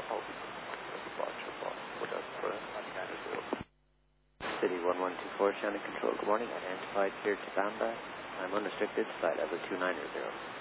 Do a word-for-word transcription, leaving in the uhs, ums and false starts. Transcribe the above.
Oh, that's a bunch of fun. What else for ninety-nine zero? City one one two four, Shannon Control. Good morning. Identified here to Bamba. I'm unrestricted. Flight level two nine zero.